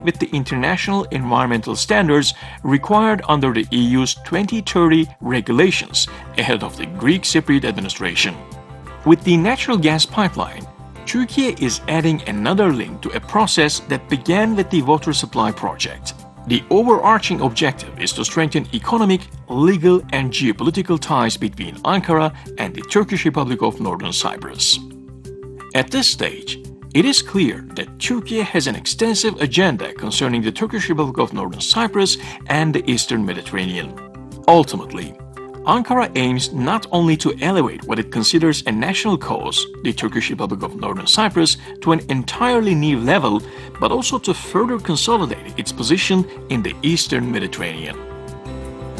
with the international environmental standards required under the EU's 2030 regulations ahead of the Greek Cypriot administration. With the natural gas pipeline, Turkey is adding another link to a process that began with the water supply project. The overarching objective is to strengthen economic, legal, and geopolitical ties between Ankara and the Turkish Republic of Northern Cyprus. At this stage, it is clear that Turkey has an extensive agenda concerning the Turkish Republic of Northern Cyprus and the Eastern Mediterranean. Ultimately, Ankara aims not only to elevate what it considers a national cause, the Turkish Republic of Northern Cyprus, to an entirely new level, but also to further consolidate its position in the Eastern Mediterranean.